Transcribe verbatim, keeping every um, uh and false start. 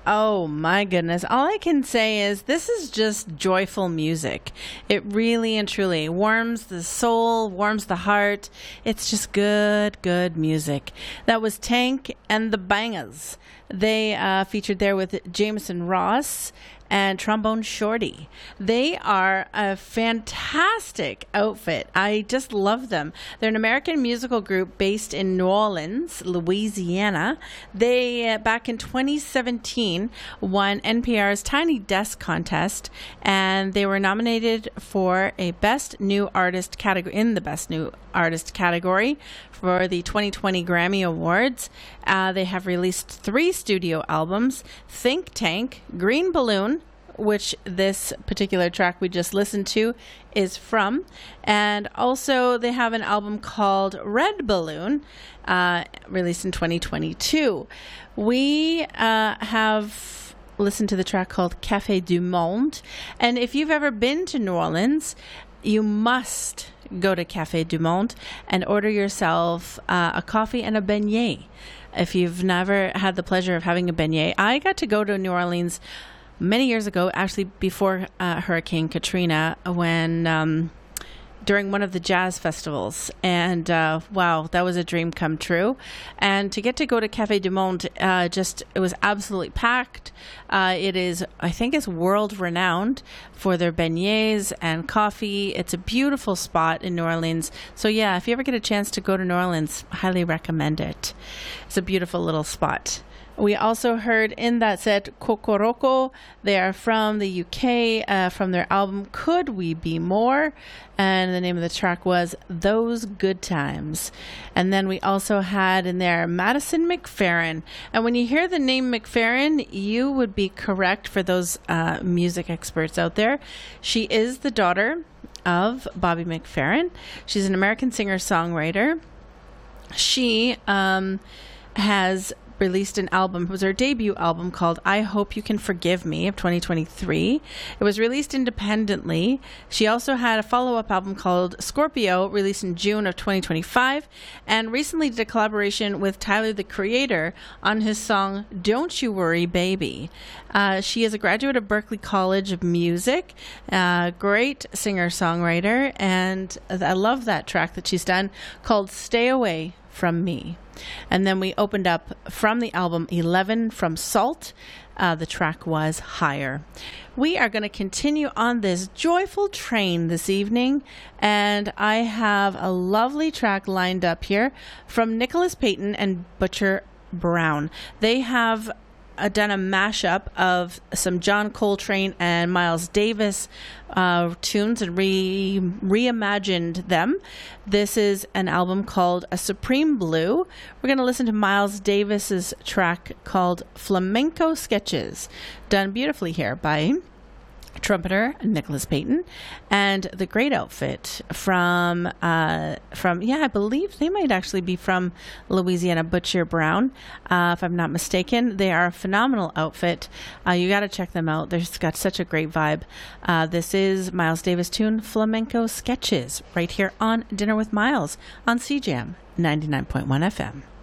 Oh my goodness. All I can say is this is just joyful music. It really and truly warms the soul, warms the heart. It's just good, good music. That was Tank and the Bangers. They uh, featured there with Jameson Ross and Trombone Shorty. They are a fantastic outfit. I just love them. They're an American musical group based in New Orleans, Louisiana. They, uh, back in twenty seventeen, won N P R's Tiny Desk contest, and they were nominated for a Best New Artist category, in the Best New Artist category for the twenty twenty Grammy Awards. Uh, they have released three studio albums: Think Tank, Green Balloon, which this particular track we just listened to is from, and also they have an album called Red Balloon, uh, released in twenty twenty-two. We uh, have listened to the track called Café du Monde, and if you've ever been to New Orleans, you must go to Café du Monde and order yourself uh, a coffee and a beignet. If you've never had the pleasure of having a beignet, I got to go to New Orleans many years ago, actually before uh, Hurricane Katrina, when um, during one of the jazz festivals, and uh, wow, that was a dream come true. And to get to go to Café du Monde, uh, just it was absolutely packed. Uh, it is, I think, it's world renowned for their beignets and coffee. It's a beautiful spot in New Orleans. So yeah, if you ever get a chance to go to New Orleans, highly recommend it. It's a beautiful little spot. We also heard in that set Kokoroko. They are from the U K, uh, from their album Could We Be More? And the name of the track was Those Good Times. And then we also had in there Madison McFerrin. And when you hear the name McFerrin, you would be correct for those uh, music experts out there. She is the daughter of Bobby McFerrin. She's an American singer-songwriter. She um, has released an album. It was her debut album called I Hope You Can Forgive Me of twenty twenty-three. It was released independently. She also had a follow-up album called Scorpio, released in June of twenty twenty-five, and recently did a collaboration with Tyler, the Creator, on his song Don't You Worry Baby. Uh, she is a graduate of Berklee College of Music, uh, great singer-songwriter, and I love that track that she's done called Stay Away From Me. And then we opened up from the album eleven from Salt. Uh, the track was Higher. We are going to continue on this joyful train this evening, and I have a lovely track lined up here from Nicholas Payton and Butcher Brown. They have uh, done a mashup of some John Coltrane and Miles Davis uh, tunes and re reimagined them. This is an album called A Supreme Blue. We're going to listen to Miles Davis's track called Flamenco Sketches, done beautifully here by trumpeter Nicholas Payton, and the great outfit from uh from yeah I believe they might actually be from Louisiana, Butcher Brown, uh if I'm not mistaken. They are a phenomenal outfit. Uh you got to check them out. They've got such a great vibe. Uh this is Miles Davis tune Flamenco Sketches right here on Dinner with Miles on C J A M ninety-nine point one F M.